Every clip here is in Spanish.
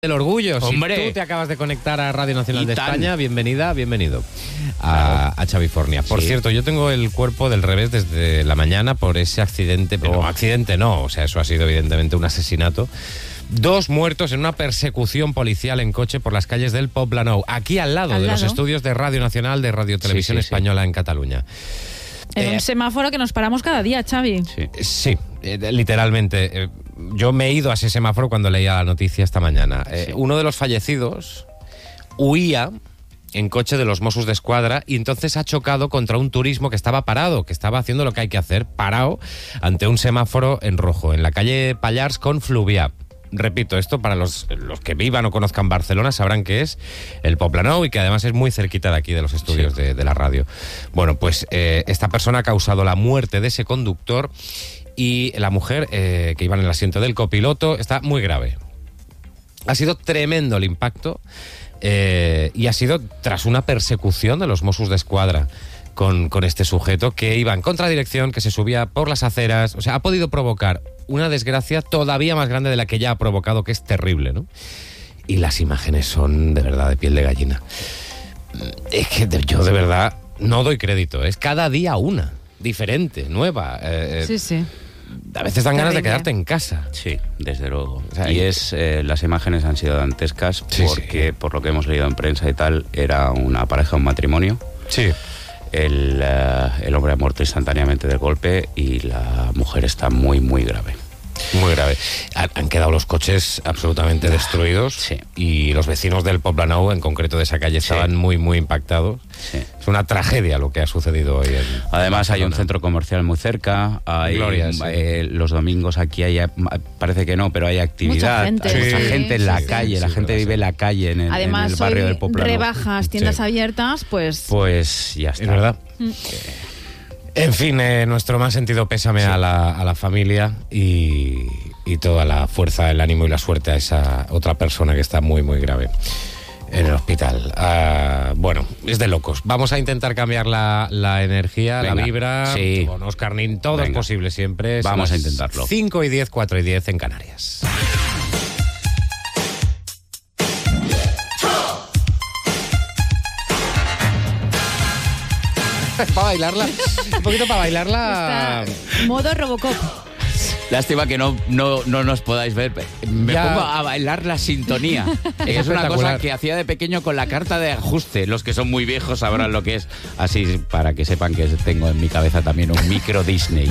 del orgullo. Hombre. Si tú te acabas de conectar a Radio Nacional de tan. España, bienvenido a Chavifornia. Por cierto, yo tengo el cuerpo del revés desde la mañana por ese accidente, pero accidente no, o sea, eso ha sido evidentemente un asesinato. 2 muertos en una persecución policial en coche por las calles del Poblenou, aquí al lado de los estudios de Radio Nacional de Radio Televisión Española en Cataluña. En un semáforo que nos paramos cada día, Xavi. Sí, literalmente. Yo me he ido a ese semáforo cuando leía la noticia esta mañana. Uno de los fallecidos huía en coche de los Mossos d'Esquadra y entonces ha chocado contra un turismo que estaba parado, que estaba haciendo lo que hay que hacer, parado ante un semáforo en rojo, en la calle Pallars con Fluvià. Repito, esto para los que vivan o conozcan Barcelona sabrán que es el Poblenou y que además es muy cerquita de aquí, de los estudios de la radio. Bueno, pues esta persona ha causado la muerte de ese conductor y la mujer que iba en el asiento del copiloto está muy grave. Ha sido tremendo el impacto y ha sido tras una persecución de los Mossos d'Esquadra con este sujeto que iba en contradirección, que se subía por las aceras. O sea, ha podido provocar una desgracia todavía más grande de la que ya ha provocado, que es terrible, ¿no? Y las imágenes son de verdad de piel de gallina. Es que yo de verdad no doy crédito. Es cada día una, diferente, nueva. Sí. A veces dan ganas de quedarte en casa. Sí, desde luego. O sea, y las imagenes han sido dantescas porque, por lo que hemos leído en prensa y tal, era una pareja, un matrimonio. Sí. El hombre ha muerto instantáneamente del golpe y la mujer está muy, muy grave. Muy grave. Han quedado los coches absolutamente destruidos y los vecinos del Poblenou, en concreto de esa calle, estaban muy, muy impactados. Sí. Es una tragedia lo que ha sucedido hoy. Además hay un centro comercial muy cerca. Hay los domingos aquí parece que no, pero hay actividad. Mucha gente en la calle. La gente vive en la calle, en el barrio del Poblenou. Rebajas, tiendas abiertas, pues ya está. Es verdad. En fin, nuestro más sentido pésame a la familia y toda la fuerza, el ánimo y la suerte a esa otra persona que está muy, muy grave en el hospital. Bueno, es de locos. Vamos a intentar cambiar la energía, la vibra, con Óscar Nin. Todo es posible siempre. Vamos a intentarlo. 5:10, 4:10 en Canarias. Para bailarla, un poquito para bailarla. Está modo Robocop. Lástima que no nos podáis ver. Me pongo a bailar la sintonía. Es una cosa que hacía de pequeño con la carta de ajuste. Los que son muy viejos sabrán lo que es. Así, para que sepan que tengo en mi cabeza también un micro Disney.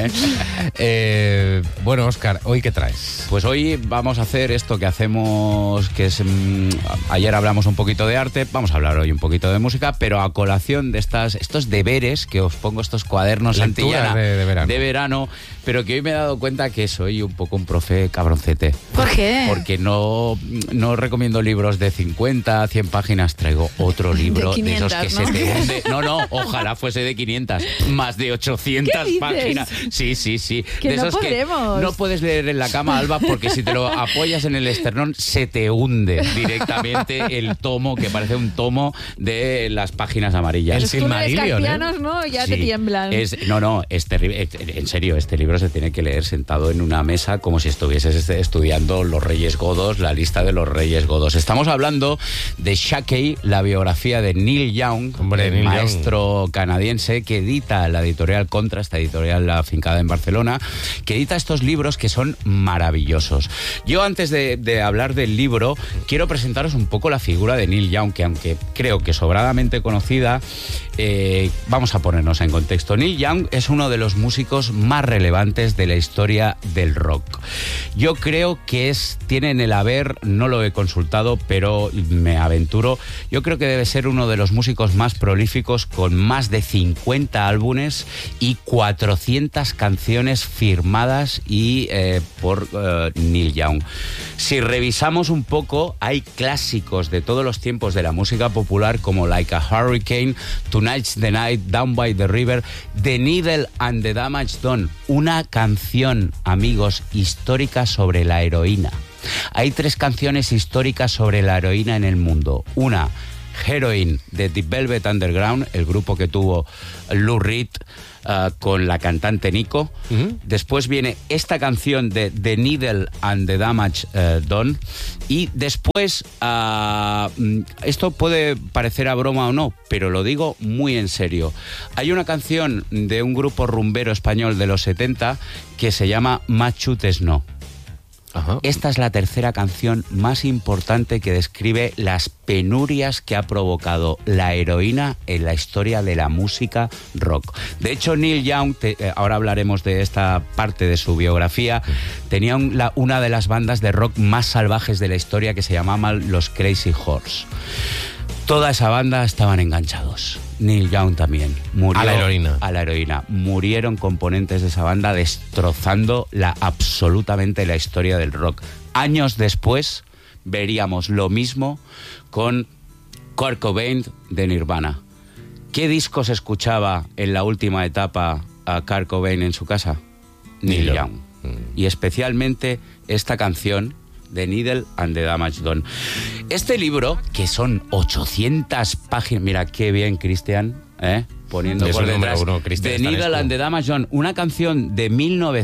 Bueno, Óscar, ¿hoy qué traes? Pues hoy vamos a hacer esto que hacemos, que es... ayer hablamos un poquito de arte, vamos a hablar hoy un poquito de música, pero a colación de estos deberes que os pongo, estos cuadernos Santillana de verano, pero que hoy me he dado cuenta que soy un poco un profe cabroncete. ¿Por qué? Porque no recomiendo libros de 50, 100 páginas, traigo otro libro de 500, de esos que se te hunde. No, ojalá fuese de 500, más de 800 páginas. Sí. Que de no esos podemos. Que no puedes leer en la cama, Alba, porque si te lo apoyas en el esternón se te hunde directamente el tomo, que parece un tomo de las páginas amarillas. El Silmarillion, ¿no? Ya te tiemblan. Es terrible. En serio, este libro se tiene que leer sentado en una mesa como si estuvieses estudiando los Reyes Godos, la lista de los Reyes Godos. Estamos hablando de Shakey, la biografía de Neil Young, el maestro canadiense que edita la editorial Contra, esta editorial afincada en Barcelona, que edita estos libros que son maravillosos. Yo, antes de hablar del libro, quiero presentaros un poco la figura de Neil Young, que aunque creo que sobradamente conocida, vamos a ponernos en contexto. Neil Young es uno de los músicos más relevantes de la historia del rock. Yo creo que tiene en el haber, no lo he consultado, pero me aventuro, yo creo que debe ser uno de los músicos más prolíficos, con más de 50 álbumes y 400 canciones firmadas por Neil Young. Si revisamos un poco, hay clásicos de todos los tiempos de la música popular como Like a Hurricane, Tonight's the Night, Down by the River, The Needle and the Damage Done, una canción, amigos, histórica sobre la heroína. Hay 3 canciones históricas sobre la heroína en el mundo. Una, Heroin de The Velvet Underground, el grupo que tuvo Lou Reed con la cantante Nico. Después viene esta canción de The Needle and the Damage Done. Y después, esto puede parecer a broma o no, pero lo digo muy en serio. Hay una canción de un grupo rumbero español de los 70 que se llama Machutes No. Ajá. Esta es la tercera canción más importante que describe las penurias que ha provocado la heroína en la historia de la música rock. De hecho, Neil Young, ahora hablaremos de esta parte de su biografía, tenía una de las bandas de rock más salvajes de la historia que se llamaban los Crazy Horse. Toda esa banda estaban enganchados. Neil Young también murió a la heroína. A la heroína. Murieron componentes de esa banda destrozando absolutamente la historia del rock. Años después veríamos lo mismo con Kurt Cobain de Nirvana. ¿Qué discos escuchaba en la última etapa a Kurt Cobain en su casa? Neil Young. Y especialmente esta canción, The Needle and the Damage Done. Este libro, que son 800 páginas... Mira, qué bien, Cristian, poniendo por detrás. The Needle and the Damage Done, una canción de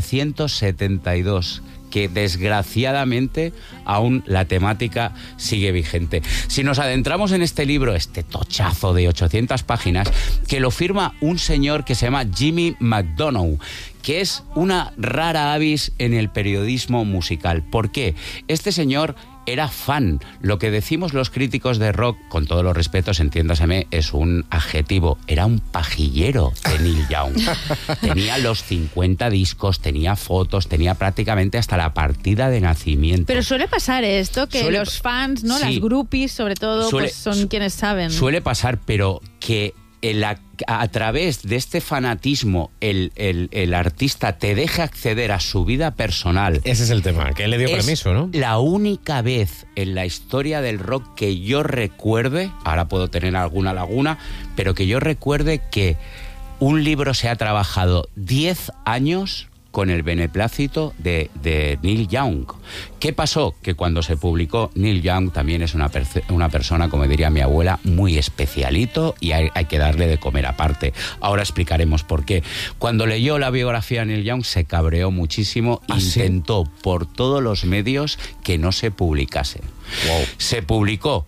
1972 que desgraciadamente aún la temática sigue vigente. Si nos adentramos en este libro, este tochazo de 800 páginas, que lo firma un señor que se llama Jimmy McDonough, que es una rara avis en el periodismo musical. ¿Por qué? Este señor era fan. Lo que decimos los críticos de rock, con todos los respetos, entiéndaseme, es un adjetivo. Era un pajillero de Neil Young. Tenía los 50 discos, tenía fotos, tenía prácticamente hasta la partida de nacimiento. Pero suele pasar esto, que los fans, ¿no? Sí. Las groupies, sobre todo, pues son quienes saben. Suele pasar, pero que a través de este fanatismo el artista te deja acceder a su vida personal. Ese es el tema, que él le dio permiso, ¿no? La única vez en la historia del rock que yo recuerde, ahora puedo tener alguna laguna, pero que yo recuerde que un libro se ha trabajado 10 años con el beneplácito de Neil Young. ¿Qué pasó? Que cuando se publicó, Neil Young también es una persona, como diría mi abuela, muy especialito, y hay que darle de comer aparte. Ahora explicaremos por qué. Cuando leyó la biografía de Neil Young se cabreó muchísimo, intentó por todos los medios que no se publicase. Wow. Se publicó.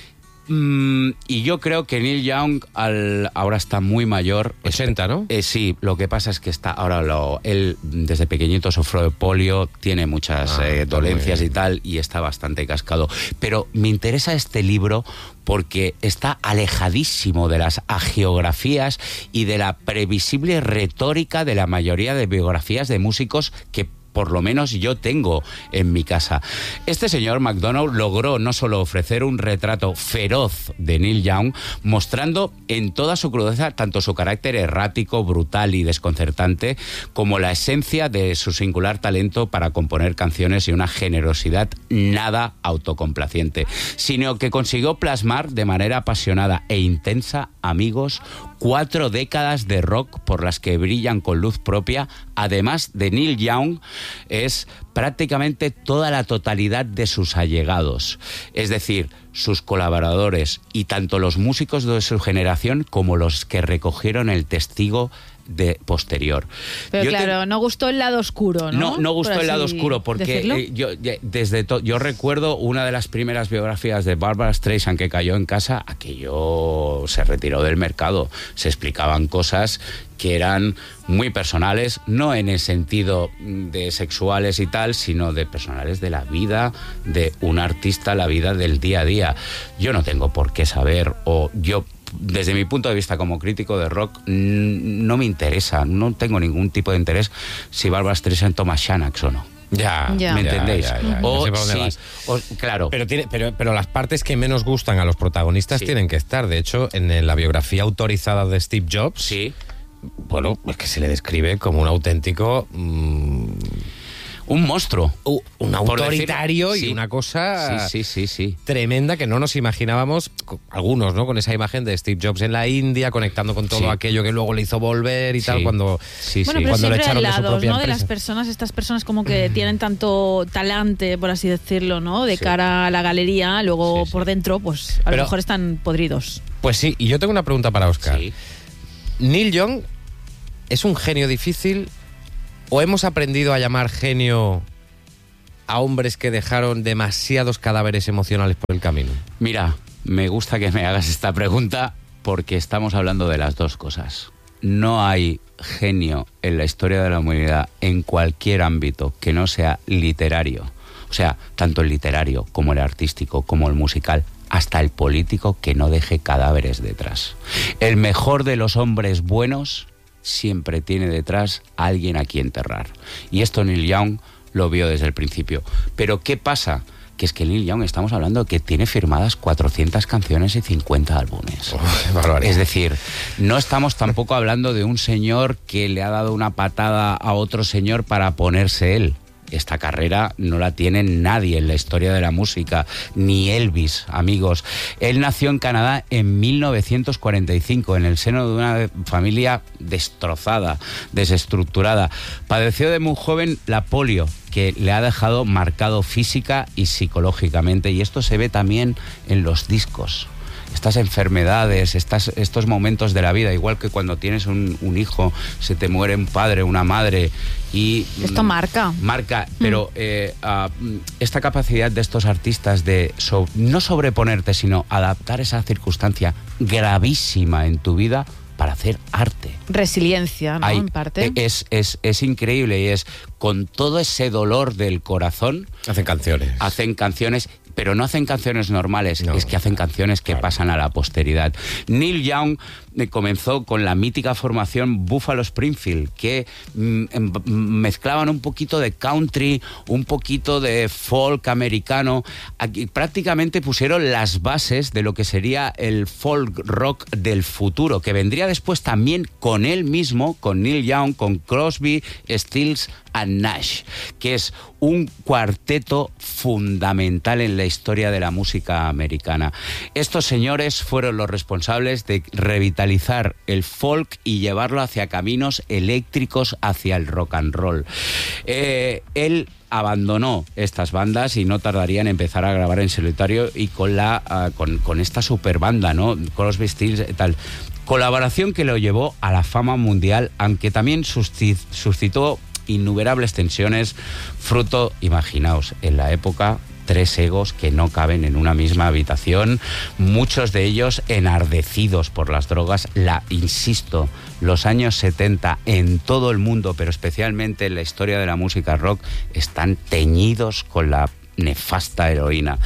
Y yo creo que Neil Young ahora está muy mayor. 80, ¿no? Sí, lo que pasa es que él desde pequeñito sufrió de polio, tiene muchas dolencias y tal, y está bastante cascado. Pero me interesa este libro porque está alejadísimo de las hagiografías y de la previsible retórica de la mayoría de biografías de músicos que por lo menos yo tengo en mi casa. Este señor McDonough logró no solo ofrecer un retrato feroz de Neil Young, mostrando en toda su crudeza tanto su carácter errático, brutal y desconcertante, como la esencia de su singular talento para componer canciones y una generosidad nada autocomplaciente, sino que consiguió plasmar de manera apasionada e intensa, amigos, 4 décadas de rock por las que brillan con luz propia. Además de Neil Young, es prácticamente toda la totalidad de sus allegados, es decir, sus colaboradores, y tanto los músicos de su generación como los que recogieron el testigo de posterior. Pero no gustó el lado oscuro, ¿no? No gustó el lado oscuro, porque yo recuerdo una de las primeras biografías de Barbra Streisand que cayó en casa, aquello se retiró del mercado. Se explicaban cosas que eran muy personales, no en el sentido de sexuales y tal, sino de personales de la vida de un artista, la vida del día a día. Yo no tengo por qué saber, desde mi punto de vista como crítico de rock, no me interesa, no tengo ningún tipo de interés si Barbra Streisand toma Xanax o no. ¿Me entendéis? Claro. Pero las partes que menos gustan a los protagonistas tienen que estar. De hecho, en la biografía autorizada de Steve Jobs, bueno, es que se le describe como un auténtico... Un monstruo. Un autoritario y una cosa tremenda que no nos imaginábamos, algunos, ¿no? Con esa imagen de Steve Jobs en la India, conectando con todo aquello que luego le hizo volver y tal, cuando pero le echaron de su propia ¿no? empresa. De las personas, estas personas como que tienen tanto talante, por así decirlo, ¿no? De cara a la galería, luego por dentro, pues a lo mejor están podridos. Pues sí, y yo tengo una pregunta para Óscar. Sí. ¿Neil Young es un genio difícil o hemos aprendido a llamar genio a hombres que dejaron demasiados cadáveres emocionales por el camino? Mira, me gusta que me hagas esta pregunta porque estamos hablando de las dos cosas. No hay genio en la historia de la humanidad en cualquier ámbito que no sea literario. O sea, tanto el literario como el artístico como el musical, hasta el político, que no deje cadáveres detrás. El mejor de los hombres buenos siempre tiene detrás a alguien a quien enterrar. Y esto Neil Young lo vio desde el principio. Pero ¿qué pasa? Que es que Neil Young, estamos hablando que tiene firmadas 400 canciones y 50 álbumes. Es decir, no estamos tampoco hablando de un señor que le ha dado una patada a otro señor para ponerse él. Esta carrera no la tiene nadie en la historia de la música, ni Elvis, amigos. Él nació en Canadá en 1945, en el seno de una familia destrozada, desestructurada. Padeció de muy joven la polio, que le ha dejado marcado física y psicológicamente, y esto se ve también en los discos. Estas enfermedades, estos momentos de la vida, igual que cuando tienes un hijo, se te muere un padre, una madre, y esto marca, pero esta capacidad de estos artistas de no sobreponerte, sino adaptar esa circunstancia gravísima en tu vida para hacer arte. Resiliencia, ¿no? En parte. Es increíble, y es con todo ese dolor del corazón. Hacen canciones. Pero no hacen canciones normales, es que hacen canciones que pasan a la posteridad. Neil Young comenzó con la mítica formación Buffalo Springfield, que mezclaban un poquito de country, un poquito de folk americano. Aquí prácticamente pusieron las bases de lo que sería el folk rock del futuro, que vendría después también con él mismo, con Neil Young, con Crosby, Stills and Nash, que es un cuarteto fundamental en la historia de la música americana. Estos señores fueron los responsables de revitalizar el folk y llevarlo hacia caminos eléctricos, hacia el rock and roll. Él abandonó estas bandas y no tardaría en empezar a grabar en solitario y con esta super banda, ¿no? Crosby, Stills y tal. Colaboración que lo llevó a la fama mundial, aunque también suscitó innumerables tensiones, fruto, imaginaos, en la época, 3 egos que no caben en una misma habitación, muchos de ellos enardecidos por las drogas. Insisto, los años 70 en todo el mundo, pero especialmente en la historia de la música rock, están teñidos con la nefasta heroína.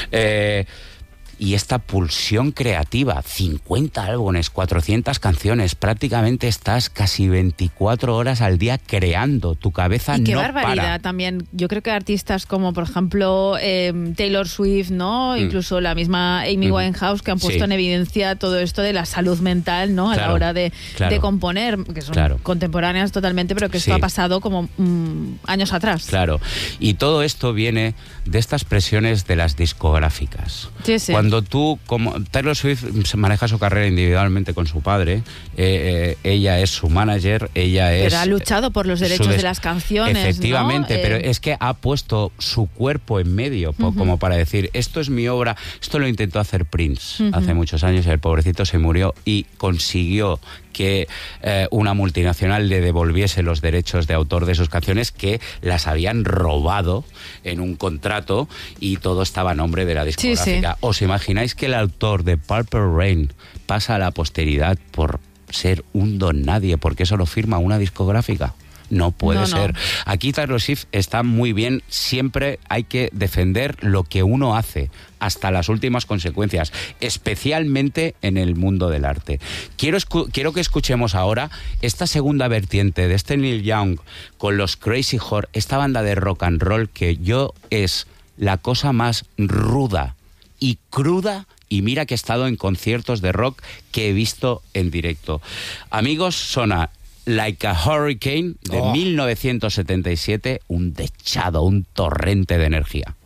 Y esta pulsión creativa, 50 álbumes, 400 canciones, prácticamente estás casi 24 horas al día creando, tu cabeza no para. Y qué barbaridad también. Yo creo que artistas como, por ejemplo, Taylor Swift, ¿no? Incluso la misma Amy Winehouse, que han puesto en evidencia todo esto de la salud mental, ¿no? A la hora de componer, que son contemporáneas totalmente, pero que esto ha pasado como años atrás. Claro. Y todo esto viene de estas presiones de las discográficas. Sí, sí. Cuando tú, como Taylor Swift maneja su carrera individualmente con su padre, ella es su manager, Pero ha luchado por los derechos de las canciones, efectivamente, ¿no? Pero es que ha puesto su cuerpo en medio, como para decir, esto es mi obra. Esto lo intentó hacer Prince hace muchos años, y el pobrecito se murió, y consiguió que una multinacional le devolviese los derechos de autor de sus canciones, que las habían robado en un contrato, y todo estaba a nombre de la discográfica. Sí. ¿Os imagináis que el autor de Purple Rain pasa a la posteridad por ser un don nadie, porque eso lo firma una discográfica? No puede ser. No. Aquí Taylor Swift está muy bien. Siempre hay que defender lo que uno hace hasta las últimas consecuencias, especialmente en el mundo del arte. Quiero que escuchemos ahora esta segunda vertiente de este Neil Young con los Crazy Horse, esta banda de rock and roll que es la cosa más ruda y cruda, y mira que he estado en conciertos de rock que he visto en directo. Amigos, suena Like a Hurricane de 1977, un dechado, un torrente de energía.